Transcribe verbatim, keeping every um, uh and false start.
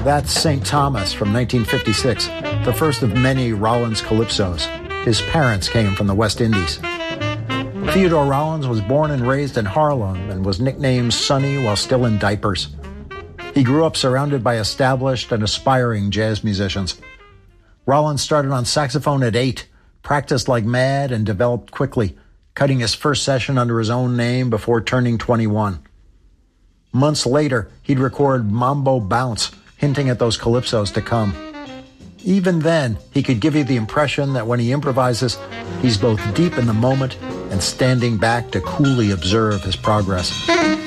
That's Saint Thomas from nineteen fifty-six, the first of many Rollins calypsos. His parents came from the West Indies. Theodore Rollins was born and raised in Harlem and was nicknamed Sonny while still in diapers. He grew up surrounded by established and aspiring jazz musicians. Rollins started on saxophone at eight, practiced like mad, and developed quickly, cutting his first session under his own name before turning twenty-one. Months later, he'd record Mambo Bounce, hinting at those calypsos to come. Even then, he could give you the impression that when he improvises, he's both deep in the moment and standing back to coolly observe his progress.